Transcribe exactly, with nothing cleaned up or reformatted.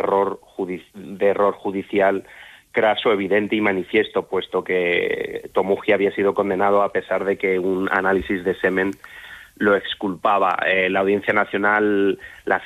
error, judi- de error judicial craso, evidente y manifiesto, puesto que Tomuji había sido condenado a pesar de que un análisis de semen lo exculpaba. Eh, la Audiencia Nacional, la